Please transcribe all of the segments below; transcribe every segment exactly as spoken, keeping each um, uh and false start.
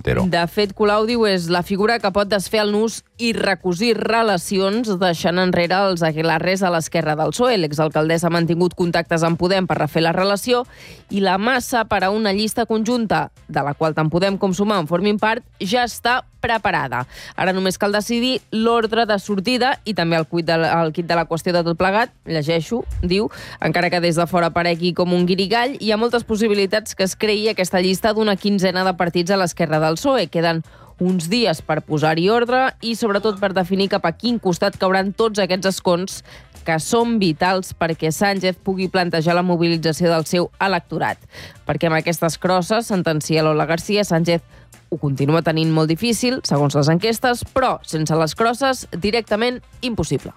Montero. De fet, Colau diu és la figura que pot desfer el nus i recosir relacions, deixant enrere els Aguilarres a l'esquerra del P S O E. L'exalcaldessa ha mantingut contactes amb Podem per refer la relació i la massa per a una llista conjunta, de la qual tant Podem com Sumar en formin part, ja està preparada. Ara només cal decidir l'ordre de sortida i també el quid de la, el quid de la qüestió de tot plegat. Llegeixo, diu, encara que des de fora paregui com un guirigall, hi ha moltes possibilitats que es creï aquesta llista d'una quinzena de partits a l'esquerra del P S O E. Queden uns dies per posar-hi ordre i sobretot per definir cap a quin costat cauran tots aquests escons que són vitals perquè Sánchez pugui plantejar la mobilització del seu electorat. Perquè amb aquestes crosses, sentencia Lola García, Sánchez ho continua tenint molt difícil, segons les enquestes, però sense les crosses, directament impossible.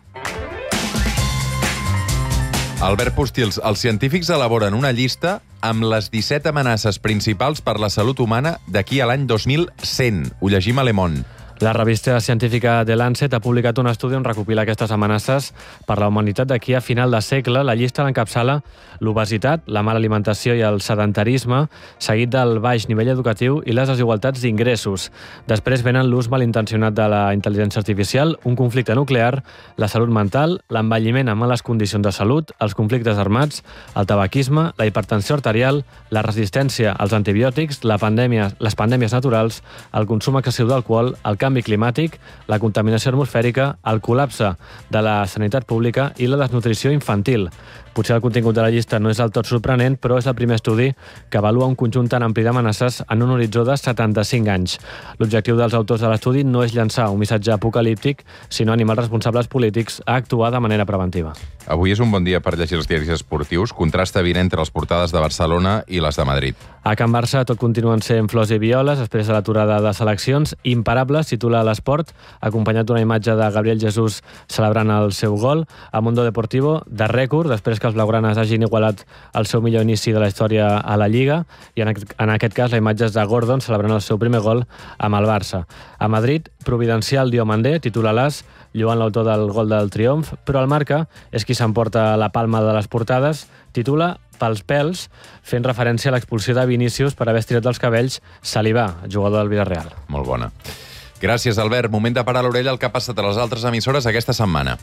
Albert Postils, els científics elaboren una llista amb les disset amenaces principals per la salut humana d'aquí a l'any dos mil cent. Ho llegim a Le Monde. La revista científica The Lancet ha publicat un estudi on recopila aquestes amenaces per la humanitat d'aquí a final de segle. La llista l'encapçala l'obesitat, la mala alimentació i el sedentarisme, seguit del baix nivell educatiu i les desigualtats d'ingressos. Després venen l'ús malintencionat de la intel·ligència artificial, un conflicte nuclear, la salut mental, l'envelliment amb males condicions de salut, els conflictes armats, el tabaquisme, la hipertensió arterial, la resistència als antibiòtics, la pandèmia, les pandèmies naturals, el consum excessiu d'alcohol, el canvi climàtic, la contaminació atmosfèrica, el col·lapse de la sanitat pública i la desnutrició infantil. Potser el contingut de la llista no és del tot sorprenent, però és el primer estudi que avalua un conjunt tan ampli d'amenaces en un horitzó de setanta-cinc anys. L'objectiu dels autors de l'estudi no és llançar un missatge apocalíptic, sinó animar els responsables polítics a actuar de manera preventiva. Avui és un bon dia per llegir els diaris esportius. Contrast evident entre les portades de Barcelona i les de Madrid. A Can Barça tot continuen sent flors i violes després de l'aturada de seleccions. Imparables, titula l'Esport, acompanyat d'una imatge de Gabriel Jesús celebrant el seu gol. A Mundo Deportivo, de rècord, després que els blaugranes hagin igualat el seu millor inici de la història a la Lliga, i en aquest, en aquest cas la imatge és de Gordon celebrant el seu primer gol amb el Barça. A Madrid, providencial Diomandé, titula l'As, lluant l'autor del gol del triomf, però el Marca és qui s'emporta la palma de les portades, titula Pels pèls, fent referència a l'expulsió de Vinícius per haver estirat dels cabells Salivà, jugador del Villarreal. Molt bona. Gràcies, Albert. Moment de parar l'orella al que ha passat a les altres emissores aquesta setmana.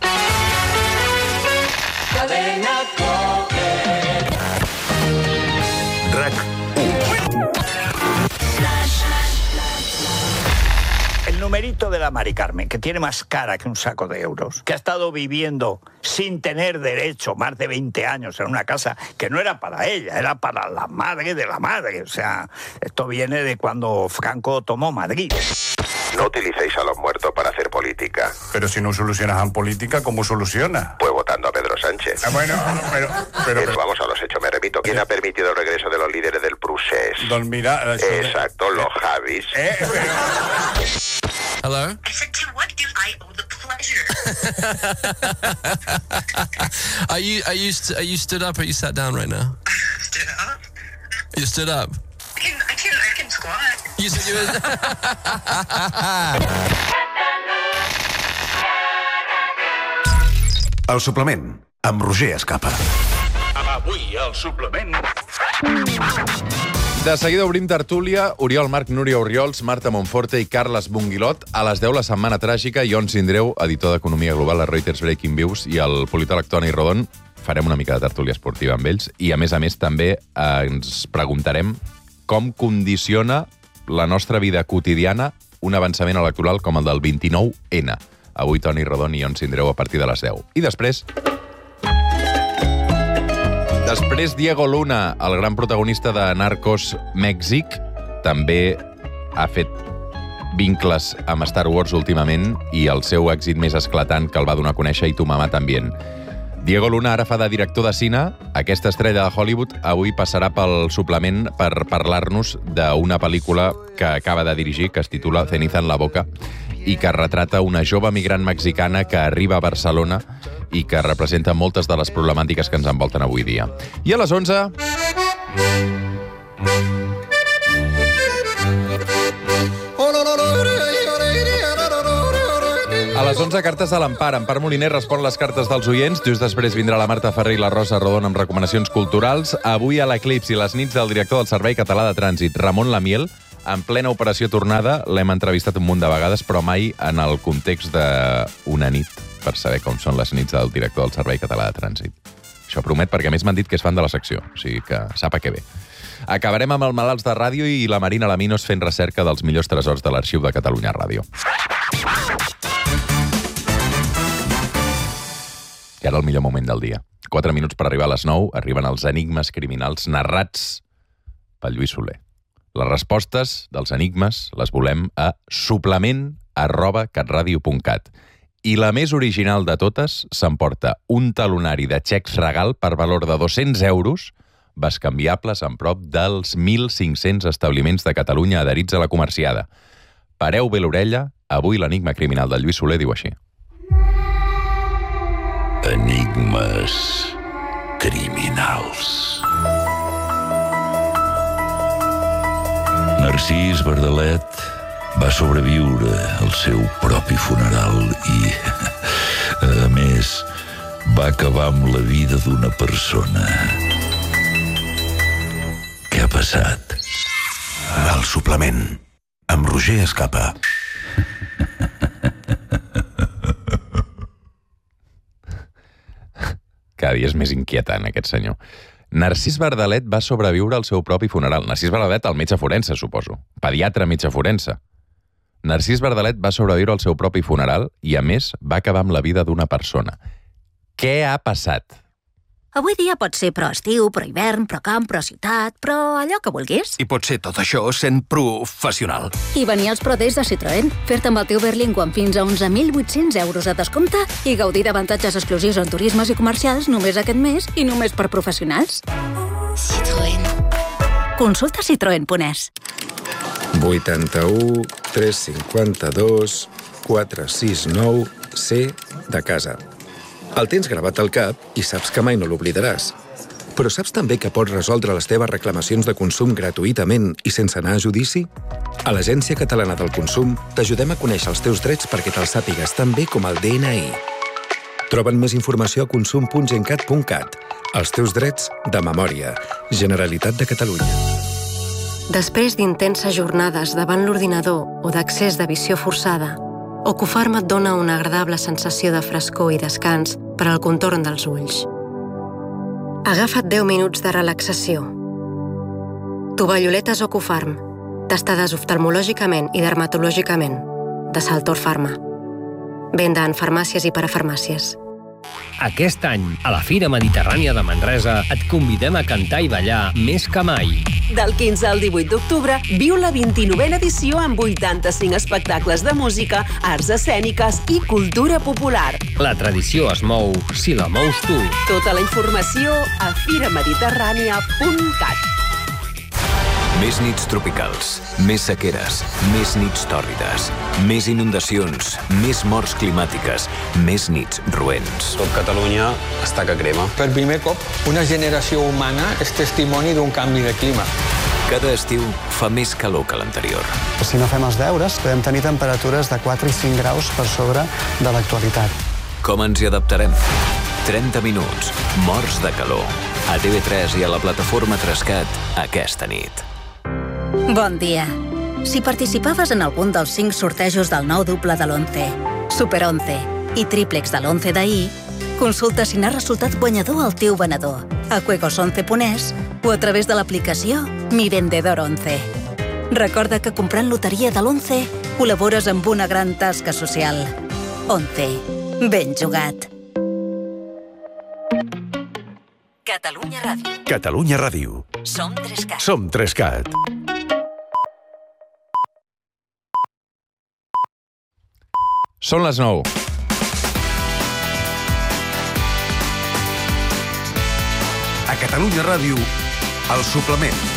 Numerito de la Mari Carmen, que tiene más cara que un saco de euros, que ha estado viviendo sin tener derecho más de veinte años en una casa que no era para ella, era para la madre de la madre. O sea, esto viene de cuando Franco tomó Madrid. No utilicéis a los muertos para hacer política. Pero si no solucionas en política, ¿cómo soluciona? Pues votando a Pedro Sánchez. Ah, bueno, pero... pero, pero vamos a los hechos, me repito. ¿Quién eh, ha permitido el regreso de los líderes del Prusés? Don Mira... Exacto, de... los Javis. Eh, pero... Hello? I said, to what do I owe the pleasure? Are you are you st- are you stood up or are you sat down right now? Stood up? You stood up. I can, I can, I can squat. You said you were... El suplement, amb Roger Escapa. Avui, el suplement... De seguida obrim tertúlia. Oriol Marc, Núria Orriols, Marta Monforte i Carles Bunguilot. A les deu, la setmana tràgica. Ion Sindreu, editor d'Economia Global a Reuters Breaking Views, i el politòleg Toni Rodon. Farem una mica de tertúlia esportiva amb ells. I, a més a més, també eh, ens preguntarem com condiciona la nostra vida quotidiana un avançament electoral com el del vint-i-nou ena. Avui Toni Rodon i Ion Sindreu a partir de les deu. I després... Després, Diego Luna, el gran protagonista de Narcos Mèxic, també ha fet vincles amb Star Wars últimament i el seu èxit més esclatant que el va donar a conèixer, i tu mamà també. Diego Luna ara fa de director de cine. Aquesta estrella de Hollywood avui passarà pel suplement per parlar-nos d'una pel·lícula que acaba de dirigir, que es titula Ceniza en la boca, i que retrata una jove migrant mexicana que arriba a Barcelona i que representa moltes de les problemàtiques que ens envolten avui dia. I a les onze... A les onze, cartes de l'Empar. Empar Moliner respon les cartes dels oients. Just després vindrà la Marta Ferrer i la Rosa Rodon amb recomanacions culturals. Avui a l'Eclipsi, les nits del director del Servei Català de Trànsit, Ramon Lamiel, En plena operació tornada l'hem entrevistat un munt de vegades, però mai en el context d'una nit, per saber com són les nits del director del Servei Català de Trànsit. Això promet, perquè a més m'han dit que és fan de la secció, o sigui que sap a què ve. Acabarem amb el Malalts de Ràdio i la Marina Laminos fent recerca dels millors tresors de l'Arxiu de Catalunya Ràdio. I ara el millor moment del dia. Quatre minuts per arribar a les nou, arriben els enigmes criminals narrats pel Lluís Soler. Les respostes dels enigmes les volem a suplement arroba catradio punt cat. I la més original de totes s'emporta un talonari de xecs regal per valor de dos-cents euros, bescanviables en prop dels mil cinc-cents establiments de Catalunya adherits a la comerciada. Pareu bé l'orella, avui l'enigma criminal del Lluís Soler diu així. Enigmes criminals. Narcís Verdalet va sobreviure al seu propi funeral i, a més, va acabar amb la vida d'una persona. Què ha passat? El suplement, amb Roger Escapa. Cada dia és més inquietant, aquest senyor. Narcís Verdalet va sobreviure al seu propi funeral. Narcís Verdalet, el metge forense, suposo. Pediatre metge forense. Narcís Verdalet va sobreviure al seu propi funeral i, a més, va acabar amb la vida d'una persona. Què ha passat? Avui dia pot ser pro estiu, pro hivern, pro camp, pro ciutat, però allò que vulguis. I pot ser tot això sent professional. I venir als Pro Days de Citroën, fer-te amb el teu Berlingo amb fins a onze mil vuit-cents euros de descompte i gaudir d'avantatges exclusius en turismes i comercials només aquest mes i només per professionals. Citroën. Consulta citroen punt es. vuitanta-u, tres cinquanta-dos, quatre sis nou, C de casa. El tens gravat al cap i saps que mai no l'oblidaràs. Però saps també que pots resoldre les teves reclamacions de consum gratuïtament i sense anar a judici? A l'Agència Catalana del Consum t'ajudem a conèixer els teus drets perquè te'ls sàpigues tan bé com el D N I. Troben més informació a consum punt gencat punt cat. Els teus drets de memòria. Generalitat de Catalunya. Després d'intenses jornades davant l'ordinador o d'accés de visió forçada, Ocufarm et dona una agradable sensació de frescor i descans per al contorn dels ulls. Agafa't deu minuts de relaxació. Tovalloletes Ocufarm, testades oftalmològicament i dermatològicament, de Saltor Pharma. Venda en farmàcies i parafarmàcies. Aquest any, a la Fira Mediterrània de Manresa, et convidem a cantar i ballar més que mai. Del quinze al divuit d'octubre, viu la vint-i-novena edició amb vuitanta-cinc espectacles de música, arts escèniques i cultura popular. La tradició es mou si la mous tu. Tota la informació a fira mediterrània punt cat. Més nits tropicals, més sequeres, més nits tòrrides, més inundacions, més morts climàtiques, més nits roents. Tot Catalunya està que crema. Per primer cop, una generació humana és testimoni d'un canvi de clima. Cada estiu fa més calor que l'anterior. Si no fem els deures, podem tenir temperatures de quatre i cinc graus per sobre de l'actualitat. Com ens hi adaptarem? trenta minuts, morts de calor. A T V tres i a la plataforma Trescat aquesta nit. Bon dia. Si participaves en algun dels cinc sortejos del nou doble de l'once, Super onze i tríplex de l'once d'ahir, consulta si n'ha resultat guanyador al teu venedor a juegos once punt es o a través de l'aplicació Mi Vendedor once. Recorda que comprant loteria de l'once col·labores amb una gran tasca social. once. Ben jugat. Catalunya Ràdio. Catalunya Ràdio. Som Trescat. Som Trescat. Són les nou. A Catalunya Ràdio, el suplement.